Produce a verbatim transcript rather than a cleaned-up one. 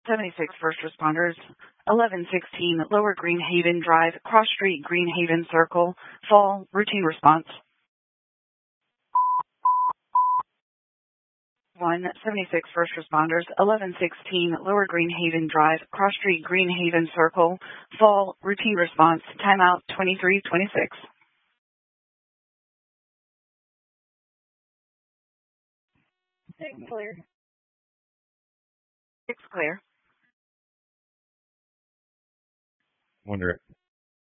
seventy-six first responders, eleven sixteen Lower Greenhaven Drive, Cross Street, Greenhaven Circle, Fall, routine response. one seventy-six first responders, eleven sixteen Lower Greenhaven Drive, Cross Street, Greenhaven Circle, Fall, routine response, timeout twenty-three twenty-six. Six clear. Six clear. Wonder